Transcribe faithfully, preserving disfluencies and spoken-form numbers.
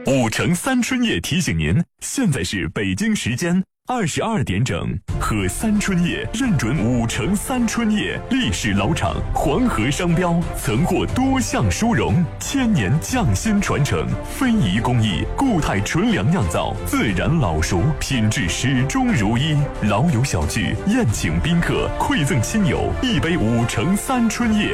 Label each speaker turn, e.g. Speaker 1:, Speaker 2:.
Speaker 1: 五乘三春夜提醒您，现在是北京时间二十二点整，喝三春夜认准五乘三春夜，历史老厂，黄河商标，曾获多项殊荣，千年匠心传承，非遗工艺，固态纯粮酿造，自然老熟，品质始终如一。老友小聚，宴请宾客，馈赠亲友一杯五乘三春夜。